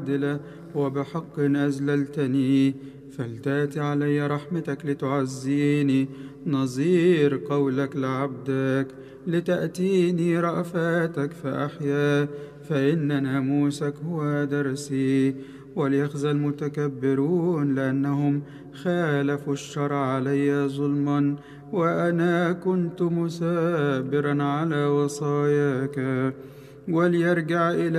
عادلة وبحق أذللتني، فلتأتي علي رحمتك لتعزيني نظير قولك لعبدك، لتأتيني رأفاتك فأحيا، فإن ناموسك هو درسي. وليخزى المتكبرون لأنهم خالفوا الشرع علي ظلما، وأنا كنت مثابرا على وصاياك. وليرجع إلى